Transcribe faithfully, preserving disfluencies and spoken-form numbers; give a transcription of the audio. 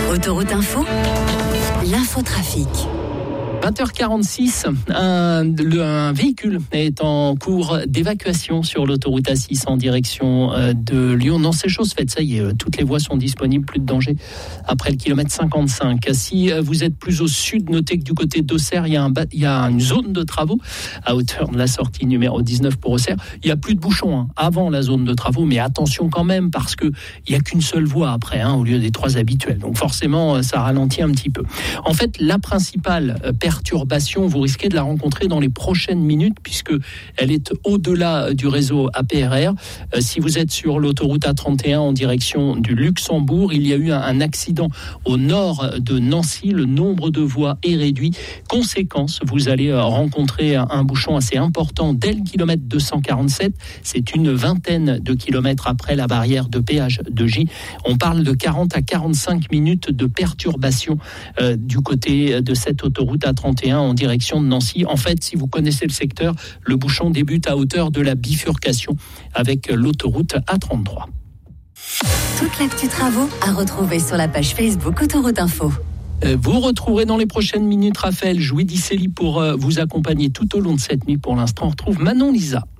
Autoroute Info, l'infotrafic. vingt heures quarante-six, un, le, un véhicule est en cours d'évacuation sur l'autoroute A six en direction euh, de Lyon. Non, c'est chose faite, ça y est, euh, toutes les voies sont disponibles, plus de danger après le kilomètre cinquante-cinq. Si euh, vous êtes plus au sud, notez que du côté d'Auxerre, il y a, un, il y a une zone de travaux à hauteur de la sortie numéro dix-neuf pour Auxerre. Il n'y a plus de bouchons hein, avant la zone de travaux, mais attention quand même parce qu'il n'y a qu'une seule voie après, hein, au lieu des trois habituelles. Donc forcément, ça ralentit un petit peu. En fait, la principale euh, perturbation, vous risquez de la rencontrer dans les prochaines minutes puisque elle est au-delà du réseau A P R R. Euh, si vous êtes sur l'autoroute A trente et un en direction du Luxembourg, il y a eu un, un accident au nord de Nancy. Le nombre de voies est réduit. Conséquence, vous allez rencontrer un, un bouchon assez important dès le kilomètre deux cent quarante-sept. C'est une vingtaine de kilomètres après la barrière de péage de J. On parle de quarante à quarante-cinq minutes de perturbation euh, du côté de cette autoroute A trente et un en direction de Nancy. En fait, si vous connaissez le secteur, le bouchon débute à hauteur de la bifurcation avec l'autoroute A trente-trois. Toute l'actu travaux à retrouver sur la page Facebook Autoroute Info. Vous retrouverez dans les prochaines minutes Raphaël Jouy-Diceli pour vous accompagner tout au long de cette nuit. Pour l'instant, on retrouve Manon Lisa.